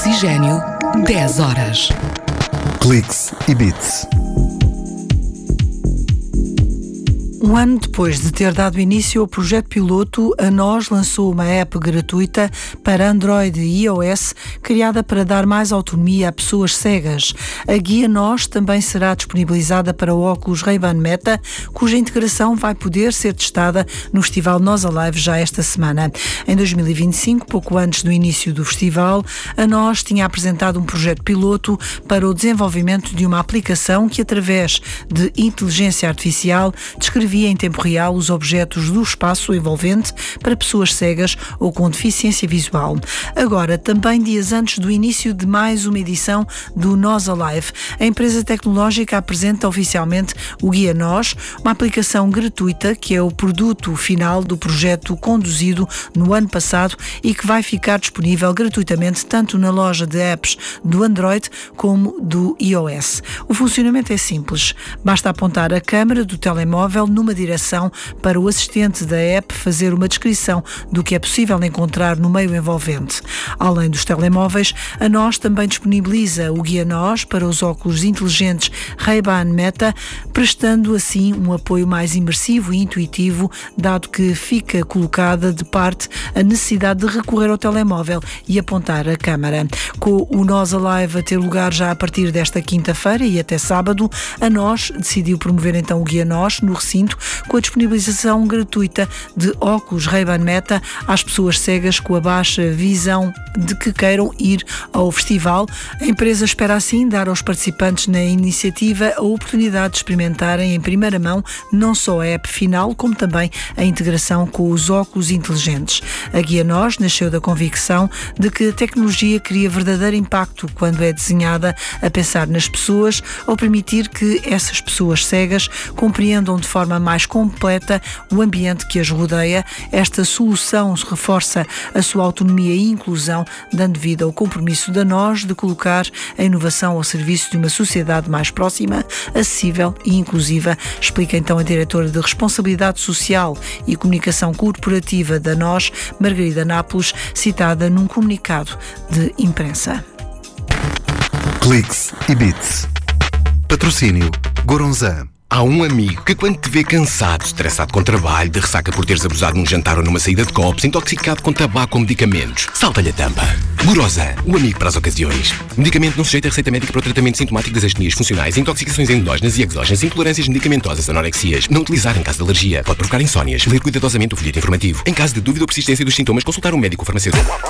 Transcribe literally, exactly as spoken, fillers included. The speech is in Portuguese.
Oxigênio, dez horas. Cliques e Bits. Um ano depois de ter dado início ao projeto piloto, a NOS lançou uma app gratuita para Android e iOS, criada para dar mais autonomia a pessoas cegas. A guia NOS também será disponibilizada para o óculos Ray-Ban Meta, cuja integração vai poder ser testada no Festival NOS Alive já esta semana. Em dois mil e vinte e cinco, pouco antes do início do festival, a NOS tinha apresentado um projeto piloto para o desenvolvimento de uma aplicação que, através de inteligência artificial, descrevia em tempo real os objetos do espaço envolvente para pessoas cegas ou com deficiência visual. Agora, também dias antes do início de mais uma edição do NOS Alive, a empresa tecnológica apresenta oficialmente o Guia NOS, uma aplicação gratuita que é o produto final do projeto conduzido no ano passado e que vai ficar disponível gratuitamente tanto na loja de apps do Android como do iOS. O funcionamento é simples. Basta apontar a câmara do telemóvel numa direção para o assistente da app fazer uma descrição do que é possível encontrar no meio envolvente. Além dos telemóveis, a NOS também disponibiliza o Guia NOS para os óculos inteligentes Ray-Ban Meta, prestando assim um apoio mais imersivo e intuitivo, dado que fica colocada de parte a necessidade de recorrer ao telemóvel e apontar a câmara. Com o NOS Alive a ter lugar já a partir desta quinta-feira e até sábado, a NOS decidiu promover então o Guia NOS no recinto, com a disponibilização gratuita de óculos Ray-Ban Meta às pessoas cegas com a baixa visão de que queiram ir ao festival. A empresa espera assim dar aos participantes na iniciativa a oportunidade de experimentarem em primeira mão não só a app final, como também a integração com os óculos inteligentes. A Guia NOS nasceu da convicção de que a tecnologia cria verdadeiro impacto quando é desenhada a pensar nas pessoas, ao permitir que essas pessoas cegas compreendam de forma mais completa o ambiente que as rodeia. Esta solução reforça a sua autonomia e inclusão, dando vida ao compromisso da NOS de colocar a inovação ao serviço de uma sociedade mais próxima, acessível e inclusiva, explica então a diretora de Responsabilidade Social e Comunicação Corporativa da NOS, Margarida Nápoles, citada num comunicado de imprensa. Cliques e Bits. Patrocínio Goronzan. Há um amigo que, quando te vê cansado, estressado com trabalho, de ressaca por teres abusado num jantar ou numa saída de copos, intoxicado com tabaco ou medicamentos, salta-lhe a tampa. Goronzan, o amigo para as ocasiões. Medicamento não sujeito a receita médica para o tratamento sintomático das astenias funcionais, intoxicações endógenas e exógenas, intolerâncias medicamentosas, anorexias. Não utilizar em caso de alergia. Pode provocar insónias. Ler cuidadosamente o folheto informativo. Em caso de dúvida ou persistência dos sintomas, consultar um médico ou farmacêutico.